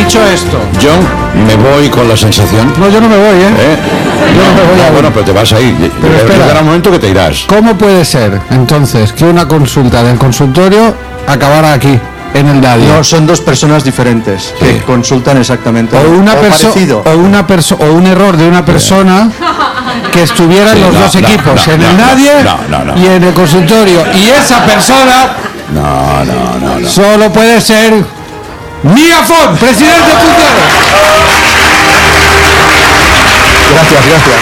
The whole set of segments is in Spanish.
dicho esto. Yo me voy con la sensación. No, yo no me voy, Yo no me voy a... Bueno, pero te vas a ir. Pero espera. Llegará un momento que te irás. ¿Cómo puede ser, entonces, que una consulta del consultorio acabara aquí, en el DADI? No, son dos personas diferentes que consultan exactamente. O una parecido. O un error de una persona que estuviera en los dos equipos, en el DADI y en el consultorio. Y esa persona No. solo puede ser Mía Font, presidente en funciones. Gracias.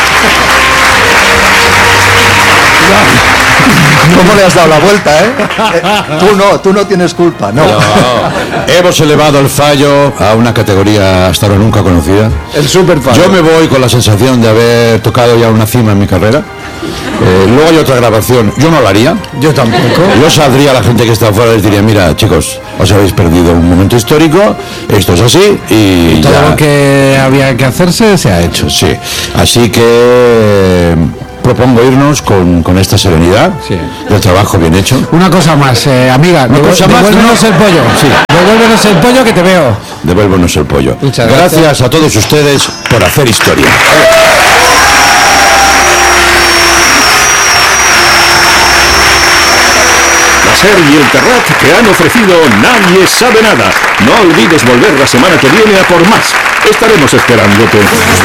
¿Cómo le has dado la vuelta, Tú no tienes culpa, no. Hemos elevado el fallo a una categoría hasta ahora nunca conocida. El super fallo. Yo me voy con la sensación de haber tocado ya una cima en mi carrera. Luego hay otra grabación. Yo no lo haría. Yo tampoco. Yo saldría a la gente que está afuera y les diría, mira, chicos, os habéis perdido un momento histórico, esto es así y todo ya. lo que había que hacerse se ha hecho. Sí. Así que propongo irnos con esta serenidad del trabajo bien hecho. Una cosa más, amiga, devuélvenos el pollo. Sí. Devuélvenos el pollo que te veo. Devuélvenos el pollo. Muchas gracias a todos ustedes por hacer historia. La SER y el Terrat te han ofrecido Nadie sabe nada. No olvides volver la semana que viene a por más. Estaremos esperándote.